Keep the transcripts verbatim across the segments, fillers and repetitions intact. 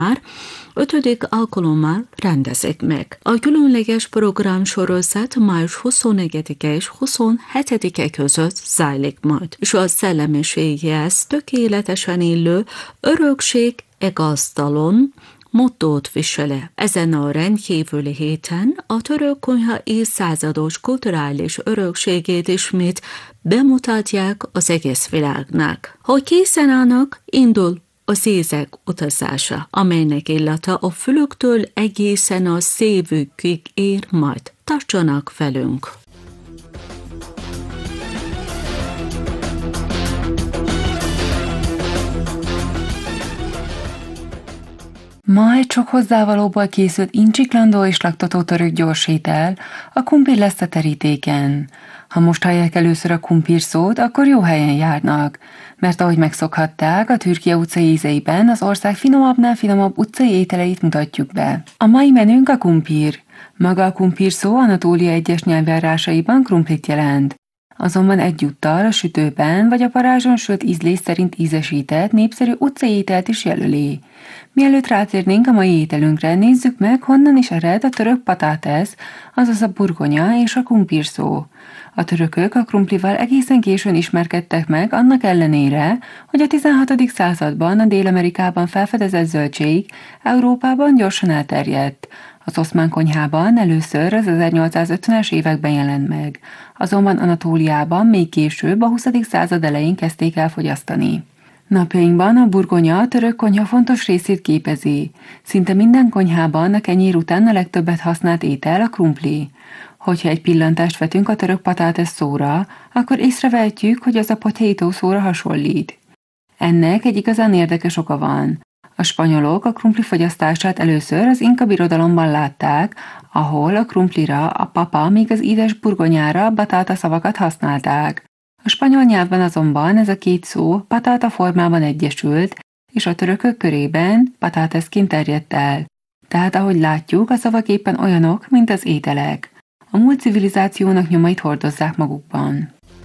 már ötödik alkalommal rendezik meg. A különleges programsorozat május huszonnegyedike és huszonhetedike között zajlik majd, és a szellemiségéhez tökéletesen illő örökség egy asztalon mottót visele. Ezen a rendkívüli héten a török konyha évszázados kulturális örökségét ismét bemutatják az egész világnak. Ha készen állnak, indul az ízek utazása, amelynek illata a fülüktől egészen a szívükig ér majd. Tartsanak velünk! Ma egy sok hozzávalóból készült incsiklandó és laktató török gyorsétel, a kumpir lesz a terítéken. Ha most hallják először a kumpir szót, akkor jó helyen járnak, mert ahogy megszokhatták, a Türkia utcai ízeiben az ország finomabbnál finomabb utcai ételeit mutatjuk be. A mai menünk a kumpir. Maga a kumpir szó Anatólia egyes nyelvjárásaiban krumplit jelent. Azonban egyúttal a sütőben vagy a parázson sült ízlés szerint ízesített népszerű utcai ételt is jelöli. Mielőtt rátérnénk a mai ételünkre, nézzük meg, honnan is ered a török patates, azaz a burgonya és a kumpir szó. A törökök a krumplival egészen későn ismerkedtek meg, annak ellenére, hogy a tizenhatodik században a Dél-Amerikában felfedezett zöldség Európában gyorsan elterjedt. Az oszmán konyhában először az ezernyolcszázötvenes években jelent meg, azonban Anatóliában még később a huszadik század elején kezdték el fogyasztani. Napjainkban a burgonya a török konyha fontos részét képezi. Szinte minden konyhában a kenyér után a legtöbbet használt étel a krumpli. Hogyha egy pillantást vetünk a török patates szóra, akkor észrevehetjük, hogy az a potato szóra hasonlít. Ennek egy igazán érdekes oka van. A spanyolok a krumpli fogyasztását először az Inka birodalomban látták, ahol a krumplira, a papa, még az íves burgonyára batata szavakat használták. A spanyol nyelvben azonban ez a két szó patata formában egyesült, és a törökök körében patatesként terjedt el. Tehát ahogy látjuk, a szavak éppen olyanok, mint az ételek. A múlt civilizációnak nyomait hordozzák magukban.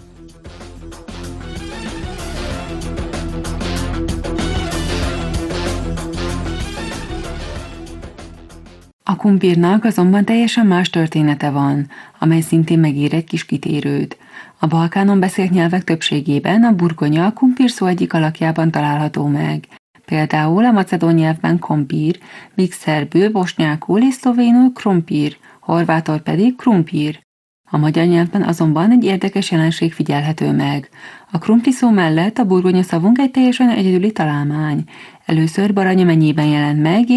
A kumpirnak azonban teljesen más története van, amely szintén megír egy kis kitérőt. A Balkánon beszélt nyelvek többségében a burgonya a kumpir szó egyik alakjában található meg. Például a macedón nyelvben kompír, míg szerbül, bosnyákul és szlovénul krompír, horvátul pedig krumpír. A magyar nyelvben azonban egy érdekes jelenség figyelhető meg. A krumpli szó mellett a burgonya szavunk egy teljesen egyedüli találmány. Először Baranya mennyében jelent meg,